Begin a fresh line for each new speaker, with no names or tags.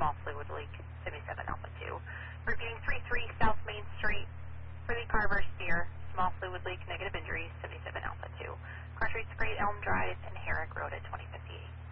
small fluid leak, 77 Alpha 2. Repeating 33 South Main Street for the Carver Steer, small fluid leak, negative injuries, 77 Alpha 2. Crush rates Great Elm Drive and Herrick Road at 2058.